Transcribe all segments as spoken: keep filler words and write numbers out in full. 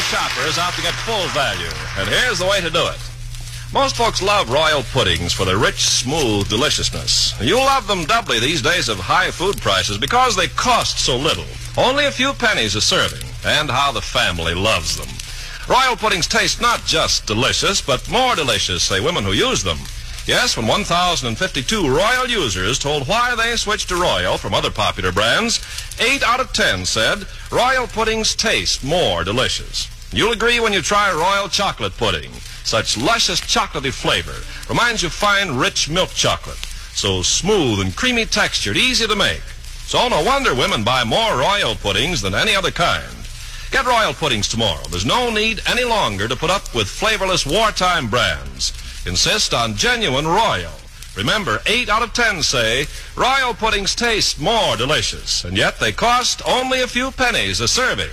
shoppers out to get full value, and here's the way to do it. Most folks love Royal puddings for their rich, smooth deliciousness. You'll love them doubly these days of high food prices because they cost so little. Only a few pennies a serving, and how the family loves them. Royal puddings taste not just delicious, but more delicious, say women who use them. Yes, when one thousand fifty-two Royal users told why they switched to Royal from other popular brands, eight out of ten said Royal puddings taste more delicious. You'll agree when you try Royal chocolate pudding. Such luscious chocolatey flavor reminds you of fine, rich milk chocolate. So smooth and creamy textured, easy to make. So no wonder women buy more Royal puddings than any other kind. Get Royal puddings tomorrow. There's no need any longer to put up with flavorless wartime brands. Insist on genuine Royal. Remember, eight out of ten say Royal puddings taste more delicious, and yet they cost only a few pennies a serving.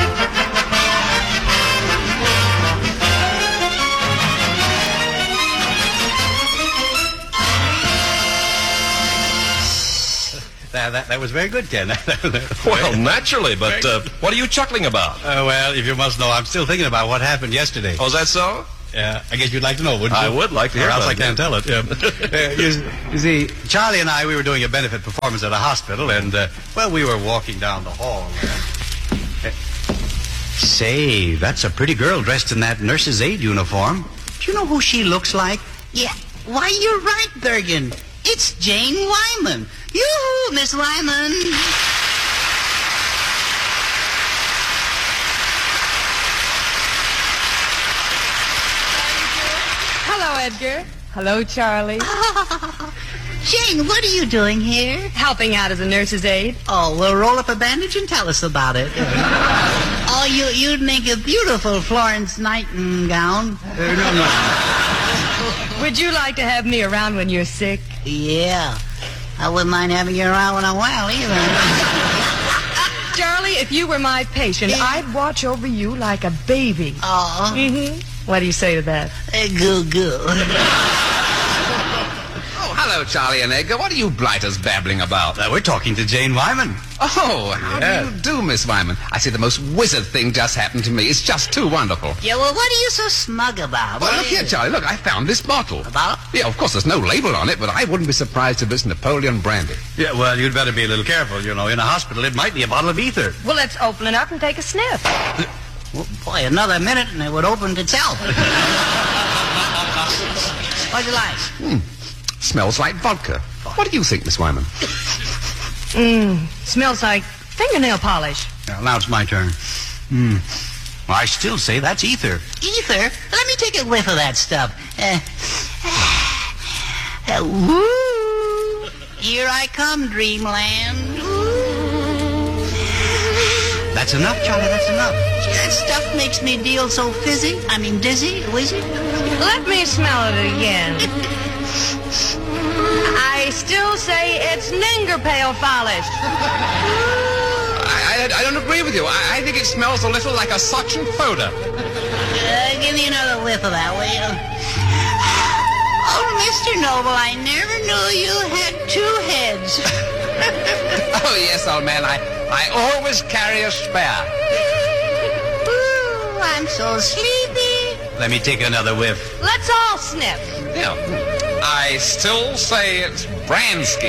That, that, that was very good, Ken. Well, naturally, but uh, what are you chuckling about? Uh, well, if you must know, I'm still thinking about what happened yesterday. Oh, is that so? Yeah, I guess you'd like to know, wouldn't you? I would like to hear or else about I can't it. tell it. Yeah. uh, you, you see, Charlie and I, we were doing a benefit performance at a hospital, and, uh, well, we were walking down the hall. Uh, say, that's a pretty girl dressed in that nurse's aide uniform. Do you know who she looks like? Yeah. Why, you're right, Bergen. It's Jane Wyman. Yoo-hoo, Miss Wyman. Hello, Edgar. Hello, Charlie. Jane, what are you doing here? Helping out as a nurse's aide. Oh, well, roll up a bandage and tell us about it. Oh, you, you'd make a beautiful Florence Nightingale. Uh, no, no. Would you like to have me around when you're sick? Yeah. I wouldn't mind having you around when I'm well, either. Charlie, if you were my patient, Yeah. I'd watch over you like a baby. Oh. Mm-hmm. What do you say to that? Uh, good, good. Oh, hello, Charlie and Edgar. What are you blighters babbling about? Uh, we're talking to Jane Wyman. Oh, how Yeah. do you do, Miss Wyman? I see the most wizard thing just happened to me. It's just too wonderful. Yeah, well, what are you so smug about? Well, What look is here, it? Charlie. Look, I found this bottle. A bottle? Yeah, of course, there's no label on it, but I wouldn't be surprised if it's Napoleon brandy. Yeah, well, you'd better be a little careful. You know, in a hospital, it might be a bottle of ether. Well, let's open it up and take a sniff. Well, boy, another minute and it would open itself. What'd you like? Hmm. Smells like vodka. What do you think, Miss Wyman? Mmm, smells like fingernail polish. Now, now it's my turn. Hmm. Well, I still say that's ether. Ether? Let me take a whiff of that stuff. Uh, uh, woo! Here I come, dreamland. Ooh. That's enough, Charlie, that's enough. That stuff makes me feel so fizzy. I mean dizzy, wizzy. Let me smell it again. I still say it's Ningerpail polish. I, I, I don't agree with you. I, I think it smells a little like a suction soda. Uh, give me another whiff of that, will you? Oh, Mister Noble, I never knew you had two heads. Oh, yes, old man. I, I always carry a spare. Ooh, I'm so sleepy. Let me take another whiff. Let's all sniff. Yeah. I still say it's Bransky.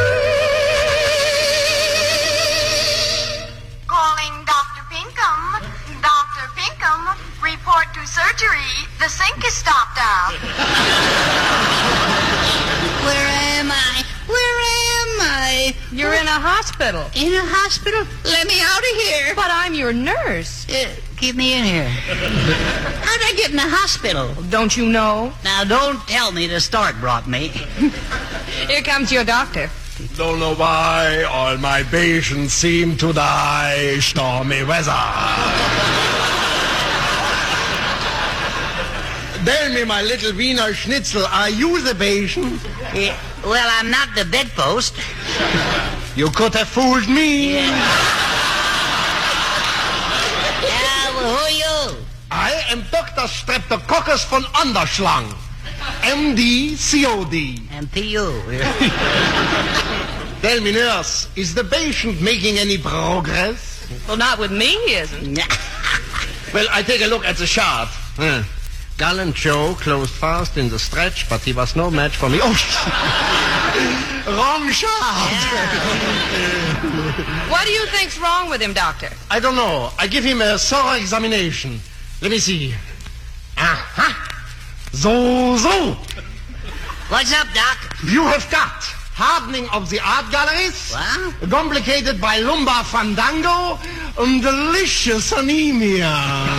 Calling Doctor Pinkham. Doctor Pinkham, report to surgery. The sink is stopped out. Where am I? Where am I? You're in a hospital. In a hospital? Let me out of here. But I'm your nurse. Uh, keep me in here. How'd I get in a hospital? Don't you know? Now, don't tell me the stork brought me. Here comes your doctor. Don't know why all my patients seem to die. Stormy weather. Tell me, my little Wiener Schnitzel, are you the patient? Uh, well, I'm not the bedpost. You could have fooled me. Yeah, well, who are you? I am Doctor Streptococcus von Anderschlang, M D C O D. And P U. Tell me, nurse, is the patient making any progress? Well, not with me, he isn't. Well, I take a look at the chart. Hmm. Gallant Joe closed fast in the stretch, but he was no match for me. Oh, wrong chart. What do you think's wrong with him, Doctor? I don't know. I give him a thorough examination. Let me see. Aha! So, so. What's up, Doc? You have got hardening of the art galleries, What? complicated by lumbar fandango, and delicious anemia.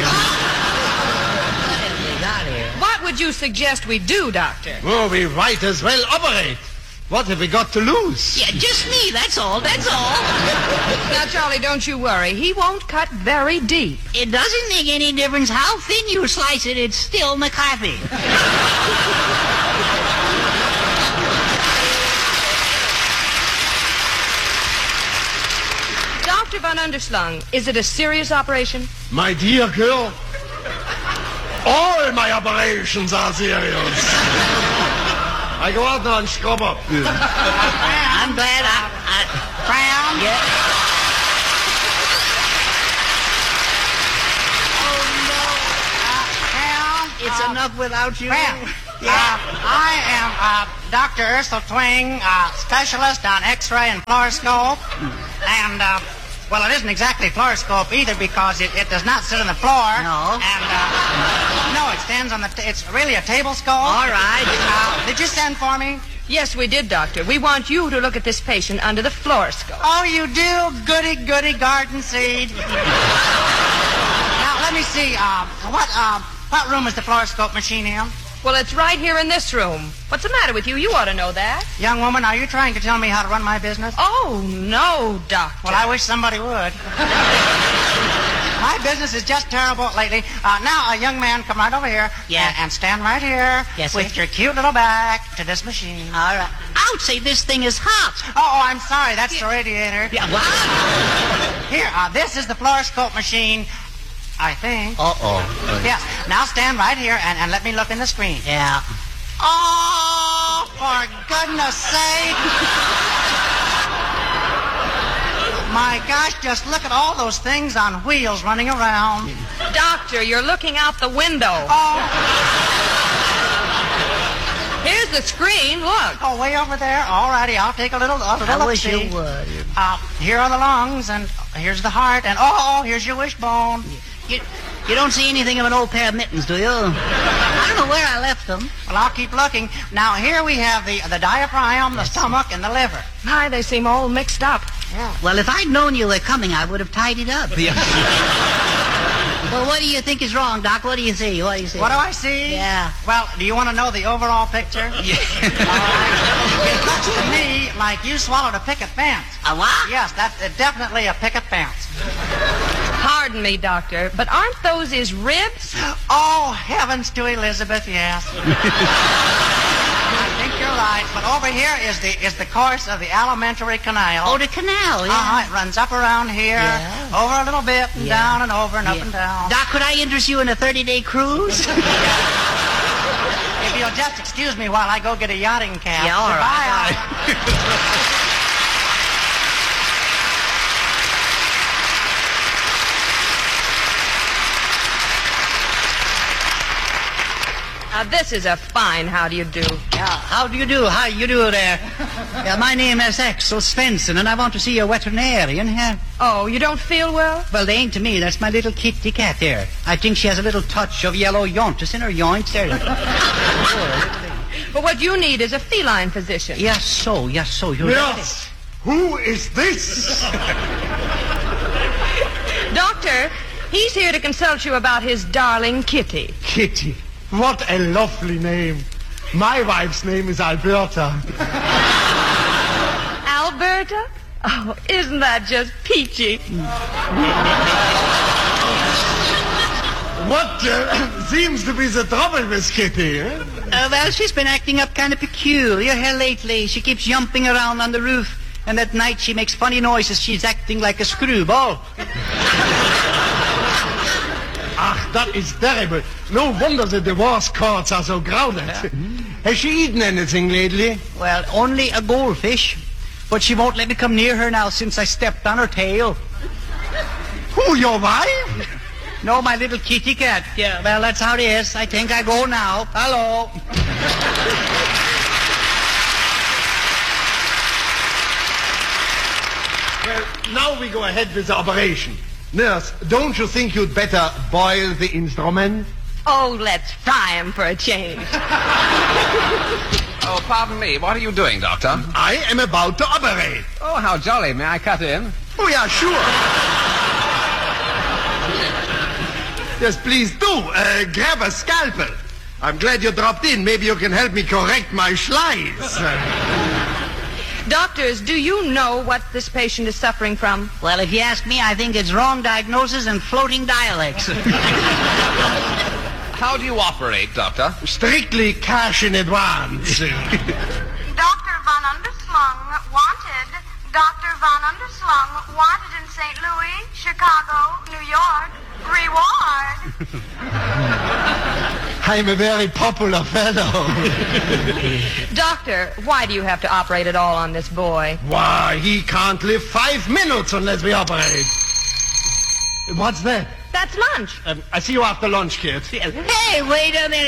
What would you suggest we do, Doctor? Oh, we might as well operate. What have we got to lose? Yeah, just me, that's all, that's all. Now, Charlie, don't you worry. He won't cut very deep. It doesn't make any difference how thin you slice it, it's still McCarthy. Doctor Von Underslung, is it a serious operation? My dear girl, all my operations are serious. I go out now and scrub up. I'm glad I... I Crown? Yeah. Oh, no. Uh, Crown? It's uh, enough without you. Well, Yeah. uh, I am uh, Doctor Ursula Twing, uh, specialist on X-ray and fluoroscope. And, uh, well, it isn't exactly fluoroscope either because it, it does not sit on the floor. No. And, uh, no, it stands on the... T- it's really a table scope. All right. Uh, did you send for me? Yes, we did, Doctor. We want you to look at this patient under the fluoroscope. Oh, you do? Goody, goody garden seed. Now, let me see. Uh, what, uh, what room is the fluoroscope machine in? Well, it's right here in this room. What's the matter with you? You ought to know that. Young woman, are you trying to tell me how to run my business? Oh, no, Doctor. Well, I wish somebody would. My business is just terrible lately. Uh, now, a young man, come right over here. Yeah. And, and stand right here. Yes, with sir. your cute little back to this machine. All right. I'd say this thing is hot. Oh, oh, I'm sorry. That's the radiator. Yeah, what? Here, uh, this is the fluoroscope machine, I think. Uh-oh. Yes. Now stand right here and, and let me look in the screen. Yeah. Oh, for goodness sake. My gosh, just look at all those things on wheels running around. Doctor, you're looking out the window. Oh, Here's the screen. Look. oh, way over there. All righty, I'll take a little, a little I wish look-see. you would. Uh, here are the lungs, and here's the heart, and oh, here's your wishbone. You, you don't see anything of an old pair of mittens, do you? I don't know where I left them. Well, I'll keep looking. Now, here we have the the diaphragm, the stomach, and the liver. My, they seem all mixed up. Yeah. Well, if I'd known you were coming, I would have tied it up. Well, what do you think is wrong, Doc? What do you see? What do you see? What do I see? Yeah. Well, do you want to know the overall picture? Yeah. All right. It looks to me like you swallowed a picket fence. A what? Yes, that's uh, definitely a picket fence. Pardon me, Doctor, but aren't those his ribs? Oh, heavens to Elizabeth, yes. I think you're right. But over here is the is the course of the alimentary canal. Oh, the canal, yeah. Uh-huh. It runs up around here, Yeah. over a little bit, and Yeah. down and over and up Yeah. and down. Doc, could I interest you in a thirty-day cruise? If you'll just excuse me while I go get a yachting cap. Yeah, all right, Goodbye. Now, this is a fine how do you do. Yeah, how do you do? How you do there? Yeah, my name is Axel Svensson, and I want to see a veterinarian here. Oh, you don't feel well? Well, they ain't to me. That's my little kitty cat there. I think she has a little touch of yellow jaundice in her joints there. But what you need is a feline physician. Yes, so, yes, so. You're Yes. Who is this? Doctor, he's here to consult you about his darling kitty. Kitty. What a lovely name. My wife's name is Alberta. Alberta? Oh, isn't that just peachy? What uh, seems to be the trouble with Kitty? Eh? Uh, well, she's been acting up kind of peculiar here lately. She keeps jumping around on the roof, and at night she makes funny noises. She's acting like a screwball. Ah, that is terrible. No wonder the divorce courts are so crowded. Has she eaten anything lately? Well, only a goldfish. But she won't let me come near her now since I stepped on her tail. Who, your wife? No, my little kitty cat. Yeah, well, that's how it is. I think I go now. Hello. Well, now we go ahead with the operation. Nurse, don't you think you'd better boil the instrument? Oh, let's fry him for a change. Oh, pardon me. What are you doing, Doctor? I am about to operate. Oh, how jolly. May I cut in? Oh, yeah, sure. Yes, please do. Uh, grab a scalpel. I'm glad you dropped in. Maybe you can help me correct my schlies. Doctors, do you know what this patient is suffering from? Well, if you ask me, I think it's wrong diagnosis and floating dialects. How do you operate, Doctor? Strictly cash in advance. Doctor Von Underslung wanted. Doctor Von Underslung wanted in Saint Louis, Chicago, New York. Reward. I'm a very popular fellow. Doctor, why do you have to operate at all on this boy? Why, he can't live five minutes unless we operate. What's that? That's lunch. Um, I see you after lunch, kid. Hey, wait a minute.